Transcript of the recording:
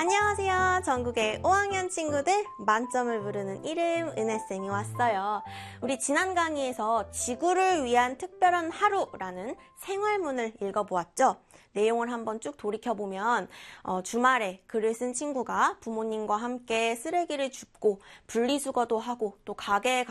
안녕하세요. 전국의 5학년 친구들, 만점을 부르는 이름 은혜쌤이 왔어요. 우리 지난 강의에서 지구를 위한 특별한 하루라는 생활문을 읽어보았죠. 내용을 한번 쭉 돌이켜보면 주말에 글을 쓴 친구가 부모님과 함께 쓰레기를 줍고 분리수거도 하고 또 가게에